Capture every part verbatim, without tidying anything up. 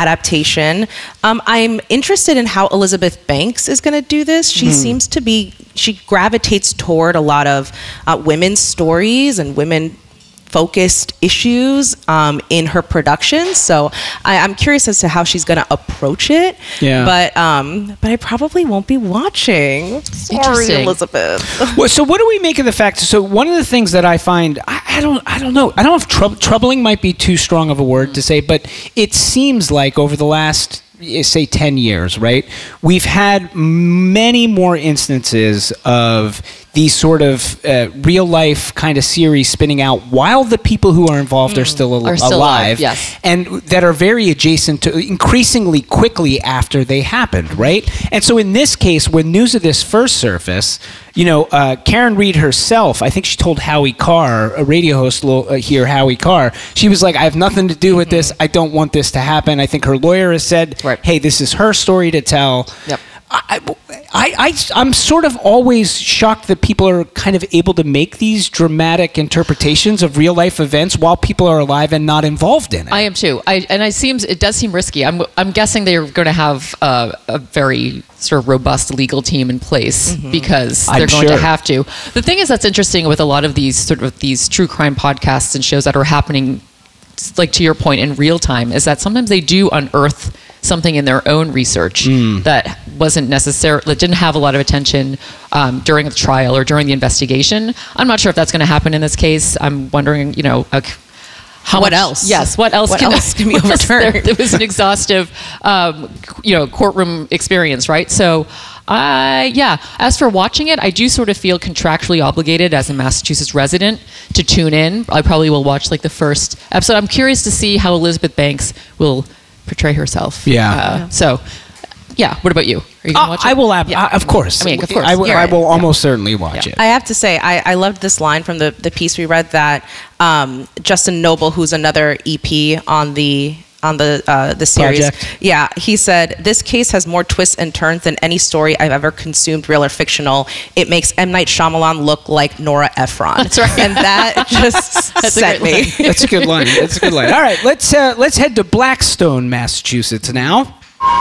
adaptation. Um, I'm interested in how Elizabeth Banks is going to do this. She mm. seems to be, she gravitates toward a lot of uh, women's stories and women focused issues um, in her productions, so I, I'm curious as to how she's going to approach it. Yeah. But um, but I probably won't be watching. Sorry, Elizabeth. Well, so what do we make of the fact? So one of the things that I find, I, I don't, I don't know. I don't know if trou- troubling might be too strong of a word mm. to say, but it seems like over the last, say, ten years, right, we've had many more instances of these sort of uh, real life kind of series spinning out while the people who are involved mm. are still, al- are still alive, alive yes. and that are very adjacent to increasingly quickly after they happened, right? And so in this case, when news of this first surfaced, you know, uh, Karen Reed herself, I think she told Howie Carr, a radio host uh, here, Howie Carr, she was like, I have nothing to do with mm-hmm. this. I don't want this to happen. I think her lawyer has said, right. hey, this is her story to tell. Yep. I, I, I, I'm sort of always shocked that people are kind of able to make these dramatic interpretations of real life events while people are alive and not involved in it. I am too. I, and it seems it does seem risky. I'm I'm guessing they're going to have uh, a very sort of robust legal team in place mm-hmm. because they're I'm going sure. to have to. The thing is that's interesting with a lot of these sort of these true crime podcasts and shows that are happening, like to your point, in real time, is that sometimes they do unearth something in their own research mm. that wasn't necessarily, that didn't have a lot of attention um, during the trial or during the investigation. I'm not sure if that's going to happen in this case. I'm wondering, you know, uh, how what much, else? Yes, what else what can, else can be overturned? There, it was an exhaustive, um, you know, courtroom experience, right? So, uh, yeah. As for watching it, I do sort of feel contractually obligated as a Massachusetts resident to tune in. I probably will watch like the first episode. I'm curious to see how Elizabeth Banks will portray herself. Yeah. Uh, yeah. So, yeah. What about you? Are you gonna uh, watch it? I will. Ab- yeah. uh, of course. I mean, of course. I, w- I will yeah. almost certainly watch yeah. it. I have to say, I, I loved this line from the, the piece we read that um, Justin Noble, who's another E P on the on the uh, the series, Project. yeah, he said, this case has more twists and turns than any story I've ever consumed, real or fictional. It makes M. Night Shyamalan look like Nora Ephron. That's right. And that just That's set me. line. That's a good line. That's a good line. All right, let's uh, let's head to Blackstone, Massachusetts now.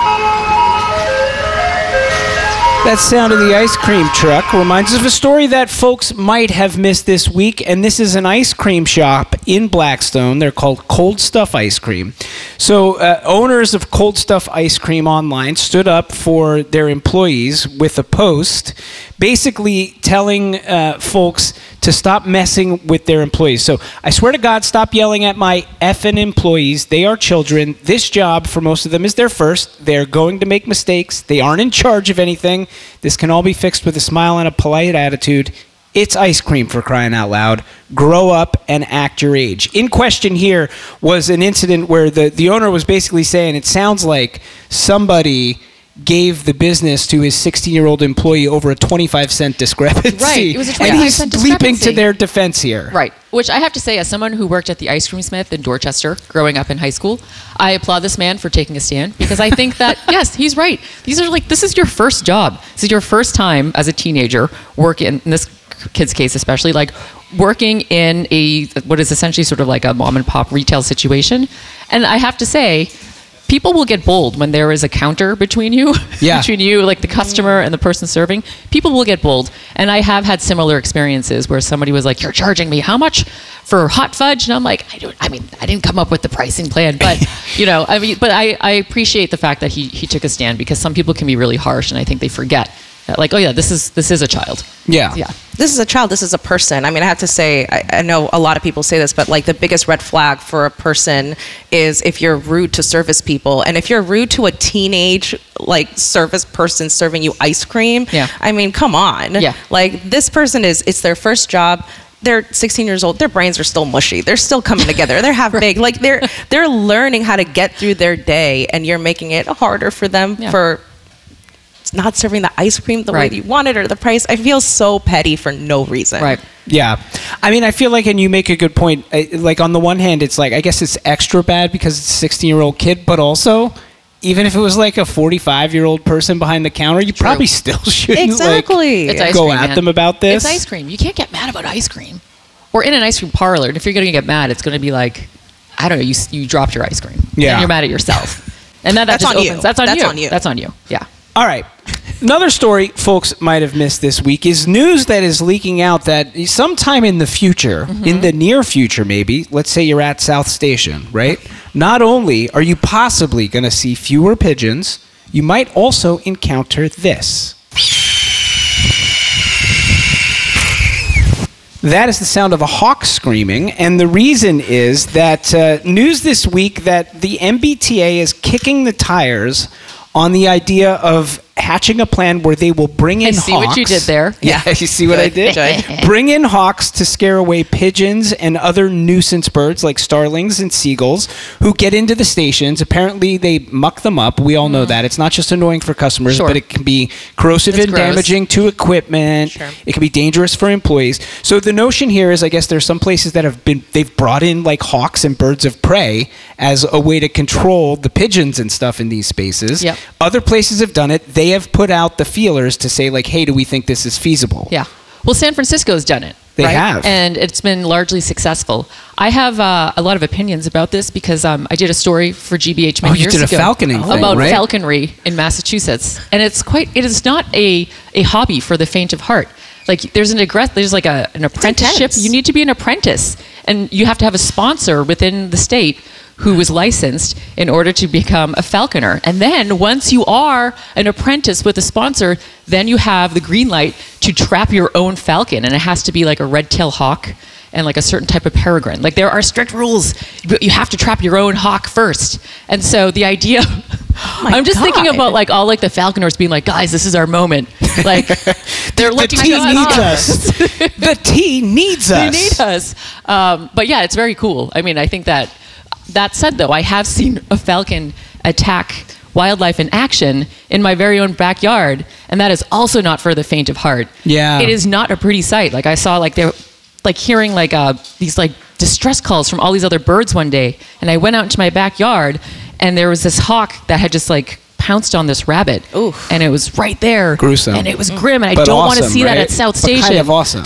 That sound of the ice cream truck reminds us of a story that folks might have missed this week, and this is an ice cream shop in Blackstone. They're called Cold Stuff Ice Cream. So uh, owners of Cold Stuff Ice Cream Online stood up for their employees with a post basically telling uh, folks to stop messing with their employees. So I swear to God, stop yelling at my effing employees. They are children. This job, for most of them, is their first. They're going to make mistakes. They aren't in charge of anything. This can all be fixed with a smile and a polite attitude. It's ice cream, for crying out loud. Grow up and act your age. In question here was an incident where the, the owner was basically saying, it sounds like somebody gave the business to his sixteen-year-old employee over a twenty-five cent discrepancy. Right, it was a and twenty-five he's cent leaping discrepancy. to their defense here. Right. Which I have to say, as someone who worked at the Ice Cream Smith in Dorchester growing up in high school, I applaud this man for taking a stand because I think that, yes, he's right. These are like, this is your first job. This is your first time as a teenager working, in this kid's case especially, like working in a, what is essentially sort of like a mom and pop retail situation. And I have to say, people will get bold when there is a counter between you, yeah. between you, like the customer and the person serving. People will get bold. And I have had similar experiences where somebody was like, you're charging me how much for hot fudge? And I'm like, I don't, I mean, I didn't come up with the pricing plan, but you know, I mean, but I, I appreciate the fact that he, he took a stand because some people can be really harsh and I think they forget that, like, oh yeah, this is, this is a child. Yeah. Yeah. This is a child, this is a person. I mean, I have to say, I, I know a lot of people say this, but like the biggest red flag for a person is if you're rude to service people. And if you're rude to a teenage, like, service person serving you ice cream, yeah. I mean, come on. Yeah. Like, this person is, it's their first job. They're sixteen years old. Their brains are still mushy. They're still coming together. They're half big. Like, they're, they're learning how to get through their day, and you're making it harder for them yeah. for not serving the ice cream the right. way you wanted or the price. I feel so petty for no reason. Right. Yeah. I mean, I feel like, and you make a good point, like on the one hand, it's like, I guess it's extra bad because it's a sixteen-year-old kid, but also, even if it was like a forty-five-year-old person behind the counter, you True. probably still shouldn't exactly. It's like, ice go cream, at man. them about this. It's ice cream. You can't get mad about ice cream. Or in an ice cream parlor, and if you're going to get mad, it's going to be like, I don't know, you you dropped your ice cream. Yeah. And you're mad at yourself. And then that That's just on you. opens. That's on That's you. on you. That's on you. Yeah. All right. Another story folks might have missed this week is news that is leaking out that sometime in the future, Mm-hmm. in the near future maybe, let's say you're at South Station, right? Not only are you possibly going to see fewer pigeons, you might also encounter this. That is the sound of a hawk screaming, and the reason is that uh, news this week that the M B T A is kicking the tires on the idea of hatching a plan where they will bring in I hawks. see what you did there. Yeah, you see what I did? Bring in hawks to scare away pigeons and other nuisance birds like starlings and seagulls who get into the stations. Apparently, they muck them up. We all know that. It's not just annoying for customers, Sure. but it can be corrosive It's and gross. damaging to equipment. Sure. It can be dangerous for employees. So the notion here is, I guess there's some places that have been, they've brought in like hawks and birds of prey as a way to control the pigeons and stuff in these spaces. Yep. Other places have done it. They have put out the feelers to say like, hey, do we think this is feasible? Yeah. Well, San Francisco's done it. They right? have. And it's been largely successful. I have uh, a lot of opinions about this because um, I did a story for G B H many Oh, you years did a ago falconing thing, about right? falconry in Massachusetts. And it's quite, it is not a, a hobby for the faint of heart. Like there's an aggress- there's like a, an apprenticeship. intense. You need to be an apprentice and you have to have a sponsor within the state who is licensed in order to become a falconer. And then once you are an apprentice with a sponsor, then you have the green light to trap your own falcon. And it has to be like a red-tailed hawk and like a certain type of peregrine. Like there are strict rules, but you have to trap your own hawk first. And so the idea, I'm just thinking God. about like all like the falconers being like, guys, this is our moment. Like they're The looking tea to needs us. The tea needs us. they need us. Um, but yeah, it's very cool. I mean, I think that, that said though, I have seen a falcon attack wildlife in action in my very own backyard, and that is also not for the faint of heart. Yeah. It is not a pretty sight. Like I saw like they like hearing like uh, these like distress calls from all these other birds one day, and I went out into my backyard and there was this hawk that had just like pounced on this rabbit. Oof. And it was right there. Gruesome. And it was grim, and I But don't want to awesome, see that right? at South But Station. kind of awesome.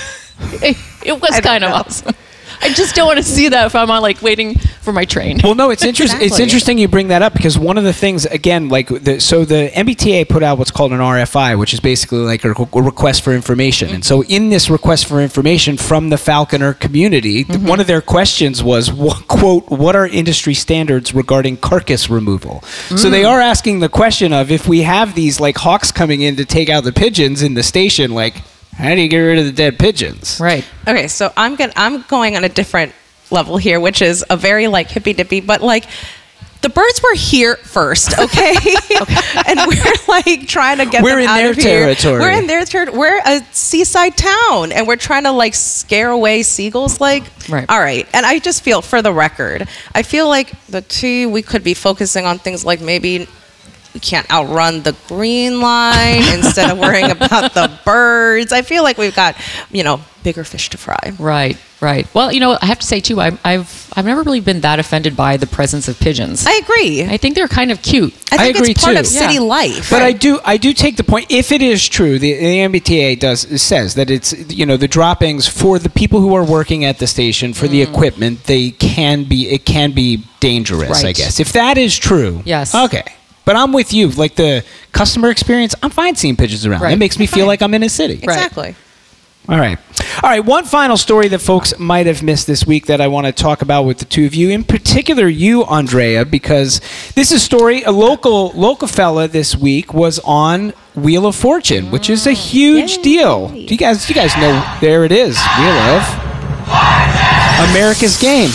it, it was I don't kind of know. awesome. I just don't want to see that if I'm on like waiting for my train. Well, no, it's interesting. It's Exactly. interesting you bring that up because one of the things, again, like the, so the M B T A put out what's called an R F I, which is basically like a, a request for information. And so, in this request for information from the falconer community, th- one of their questions was, what, "quote What are industry standards regarding carcass removal?" So they are asking the question of if we have these like hawks coming in to take out the pigeons in the station, like how do you get rid of the dead pigeons? Right. Okay, so I'm going I'm going on a different level here, which is a very like hippy dippy, but like the birds were here first, okay? And we're like trying to get We're them in out their of here. territory. We're in their territory. We're a seaside town, and we're trying to like scare away seagulls. Like, Right. all right. And I just feel, for the record, I feel like the two we could be focusing on things like maybe we can't outrun the green line instead of worrying about the birds. I feel like we've got, you know, bigger fish to fry. Right, right. Well, you know, I have to say too, I'm, I've I've never really been that offended by the presence of pigeons. I agree. I think they're kind of cute. I think I agree it's part too. of city Yeah. life. But I do, I do take the point. If it is true, the, the M B T A does says that it's you know the droppings for the people who are working at the station for the equipment, they can be it can be dangerous. I Right. guess if that is true, Yes. okay. But I'm with you. Like the customer experience, I'm fine seeing pigeons around. Right. It makes me feel Fine. like I'm in a city. exactly. All right. All right. One final story that folks might have missed this week that I want to talk about with the two of you, in particular you, Andrea, because this is a story. A local local fella this week was on Wheel of Fortune, which is a huge Yay. deal. Do you guys? You guys know? There it is. Wheel of America's Game.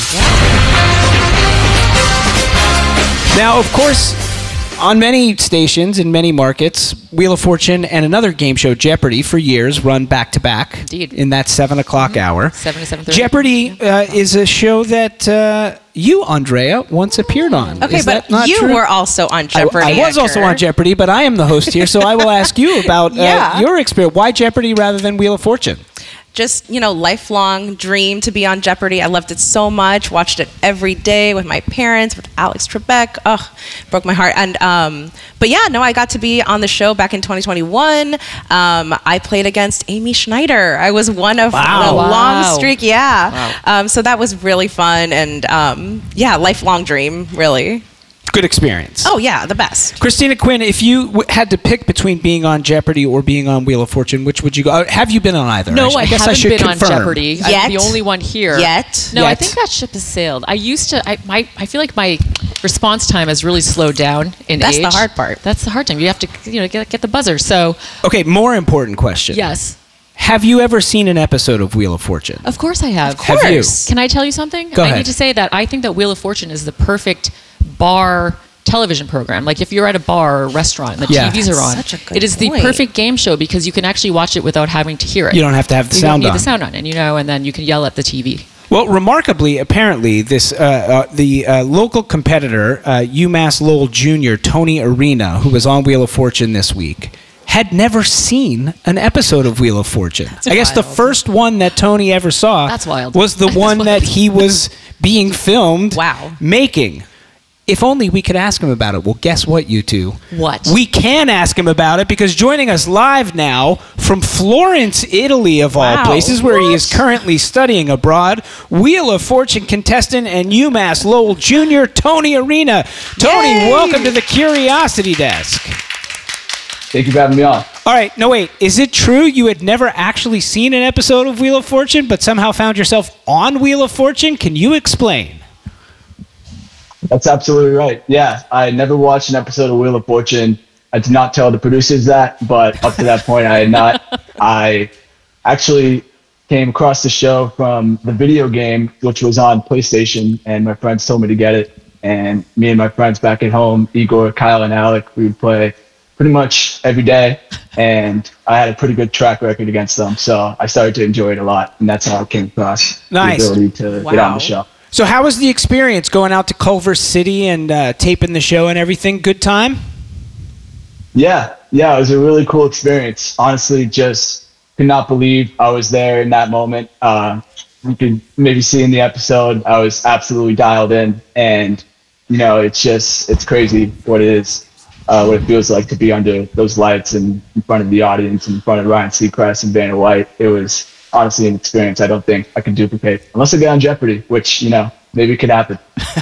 Now, of course, on many stations in many markets, Wheel of Fortune and another game show, Jeopardy, for years run back to back Indeed. in that seven o'clock hour. Seven to seven thirty. Jeopardy uh, is a show that uh, you, Andrea, once appeared on. Okay, Is but that not you true? were also on I- Jeopardy. I, was also Edgar. on Jeopardy, but I am the host here, so I will ask you about uh, Yeah. your experience. Why Jeopardy rather than Wheel of Fortune? Just, you know, lifelong dream to be on Jeopardy. I loved it so much. Watched it every day with my parents, with Alex Trebek. Ugh, broke my heart. And um, but yeah, no, I got to be on the show back in twenty twenty-one. Um, I played against Amy Schneider. I was one of Wow. a Wow. long streak. Yeah. Um, so that was really fun, and um, yeah, lifelong dream, really. Good experience. Oh yeah, the best. Christina Quinn, if you w- had to pick between being on Jeopardy or being on Wheel of Fortune, which would you go? Uh, have you been on either? No, sh- I, guess haven't I should been confirm. on Jeopardy. Yet. I'm the only one here. Yet. No, I Yet. think that ship has sailed. I used to. I my, I feel like my response time has really slowed down in That's age. the hard part. That's the hard time. You have to, you know, get get the buzzer. So Okay, more important question. yes, Have you ever seen an episode of Wheel of Fortune? of course I have. Of Have you? course. Can I tell you something? Go I ahead. need to say that I think that Wheel of Fortune is the perfect bar television program. Like if you're at a bar or a restaurant and the Yeah. T Vs are on, That's such a good it is the point. perfect game show because you can actually watch it without having to hear it. You don't have to have the You sound don't need on. the sound on, and you know, and then you can yell at the T V. Well, remarkably, apparently, this uh, uh, the uh, local competitor, uh, UMass Lowell Junior Tony Arena, who was on Wheel of Fortune this week, had never seen an episode of Wheel of Fortune. I guess the wild. first one that Tony ever saw That's wild. was the That's one that wild. he was being filmed Wow. making. If only we could ask him about it. Well, guess what, you two? What? We can ask him about it because joining us live now from Florence, Italy, of all Wow. places, where he is What? currently studying abroad, Wheel of Fortune contestant and UMass Lowell Junior Tony Arena. Tony, Yay! welcome to the Curiosity Desk. Thank you for having me on. All right, no, wait. Is it true you had never actually seen an episode of Wheel of Fortune, but somehow found yourself on Wheel of Fortune? Can you explain? That's absolutely right. Yeah, I never watched an episode of Wheel of Fortune. I did not tell the producers that, but up to that point, I had not. I actually came across the show from the video game, which was on PlayStation, and my friends told me to get it. And me and my friends back at home, Igor, Kyle, and Alec, we would play pretty much every day. And I had a pretty good track record against them, so I started to enjoy it a lot, and that's how I came across Nice. the ability to get on Wow. the show. So how was the experience going out to Culver City and uh, taping the show and everything? Good time? Yeah, yeah, it was a really cool experience. Honestly, just could not believe I was there in that moment. Uh, you could maybe see in the episode, I was absolutely dialed in, and you know, it's just it's crazy what it is, uh, what it feels like to be under those lights and in front of the audience, in front of Ryan Seacrest and Vanna White. It was honestly an experience I don't think I can duplicate unless I get on Jeopardy, which you know maybe could happen.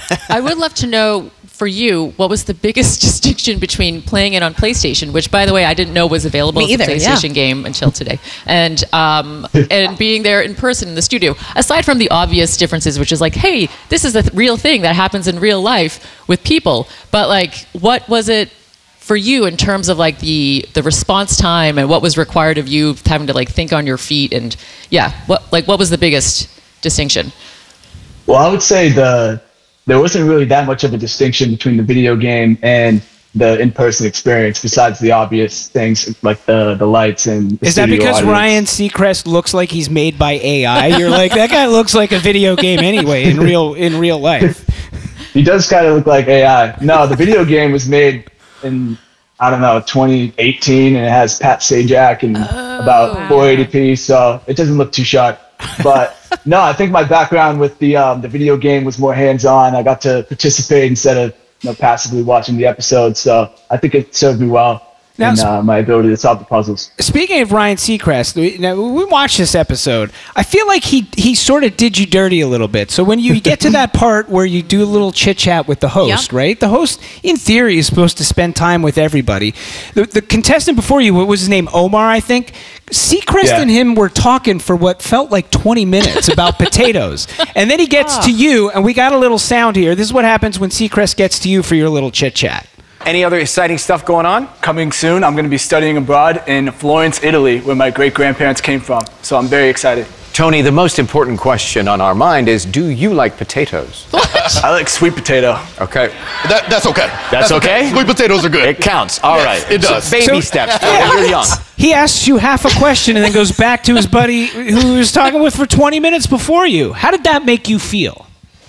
I would love to know for you what was the biggest distinction between playing it on PlayStation, which by the way I didn't know was available Me as a either, yeah. PlayStation game until today, and um, and being there in person in the studio. Aside from the obvious differences, which is like, hey, this is a th- real thing that happens in real life with people. But like, what was it for you in terms of like the the response time and what was required of you having to like think on your feet and yeah, what like what was the biggest distinction? Well, I would say the there wasn't really that much of a distinction between the video game and the in-person experience, besides the obvious things like the the lights and the Is that studio because audience. Ryan Seacrest looks like he's made by A I? You're like, that guy looks like a video game anyway in real in real life. He does kind of look like A I. No, the video game was made in I don't know twenty eighteen, and it has Pat Sajak and about four eighty p, so it doesn't look too sharp. But no, I think my background with the um, the video game was more hands-on. I got to participate instead of you know passively watching the episode, so I think it served me well Now, in uh, my ability to solve the puzzles. Speaking of Ryan Seacrest, we, now, we watched this episode. I feel like he he sort of did you dirty a little bit. So when you get to that part where you do a little chit chat with the host, Yeah. right? The host, in theory, is supposed to spend time with everybody. The, the contestant before you, what was his name? Omar, I think. Seacrest Yeah. and him were talking for what felt like twenty minutes about potatoes, and then he gets to you, and we got a little sound here. This is what happens when Seacrest gets to you for your little chit chat. Any other exciting stuff going on? Coming soon, I'm going to be studying abroad in Florence, Italy, where my great-grandparents came from. So I'm very excited. Tony, the most important question on our mind is, do you like potatoes? I like sweet potato. Okay. That, that's okay. That's okay? Sweet potatoes are good. It counts. All Yes, right. it does. So baby So- steps. Tony. You're young. He asks you half a question and then goes back to his buddy who he was talking with for twenty minutes before you. How did that make you feel?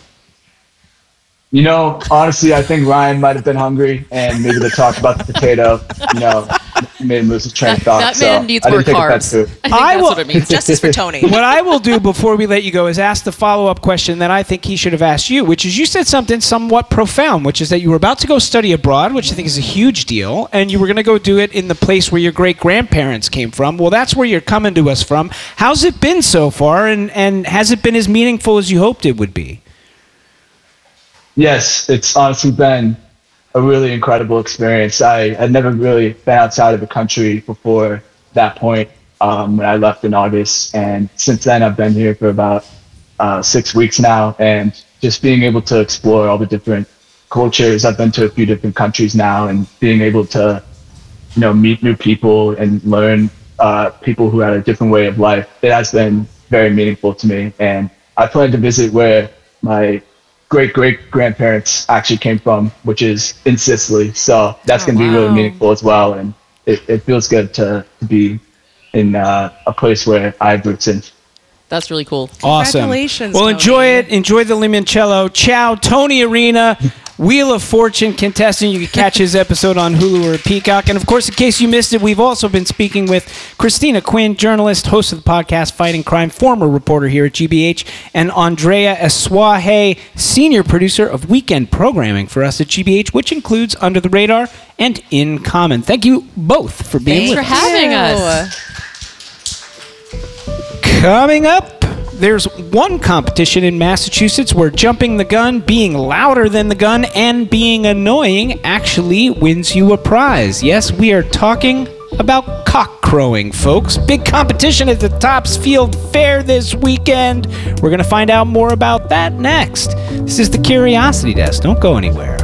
You know, honestly, I think Ryan might have been hungry, and maybe the talk about the potato, you know, made him lose his train of thought. That so man needs I more didn't take offense carbs. to it. I think I that's will- what it means. Justice for Tony. What I will do before we let you go is ask the follow-up question that I think he should have asked you, which is you said something somewhat profound, which is that you were about to go study abroad, which I think is a huge deal, and you were going to go do it in the place where your great-grandparents came from. Well, that's where you're coming to us from. How's it been so far, and, and has it been as meaningful as you hoped it would be? Yes, it's honestly been a really incredible experience. I had never really been outside of the country before that point um, when I left in August. And since then, I've been here for about uh, six weeks now. And just being able to explore all the different cultures. I've been to a few different countries now, and being able to, you know, meet new people and learn uh, people who had a different way of life. It has been very meaningful to me. And I plan to visit where my great great grandparents actually came from, which is in Sicily. So that's Oh, going to be wow. really meaningful as well. And it, it feels good to, to be in uh, a place where I have roots in. That's really cool. Awesome. Congratulations, Well, Tony. enjoy it. Enjoy the limoncello. Ciao, Tony Arena, Wheel of Fortune contestant. You can catch his episode on Hulu or Peacock. And, of course, in case you missed it, we've also been speaking with Christina Quinn, journalist, host of the podcast Fighting Crime, former reporter here at G B H, and Andrea Eswahe, senior producer of weekend programming for us at G B H, which includes Under the Radar and In Common. Thank you both for being Thanks with for us. having us. Coming up, there's one competition in Massachusetts where jumping the gun, being louder than the gun, and being annoying actually wins you a prize. Yes, we are talking about cock crowing, folks. Big competition at the Topsfield Fair this weekend. We're going to find out more about that next. This is the Curiosity Desk. Don't go anywhere.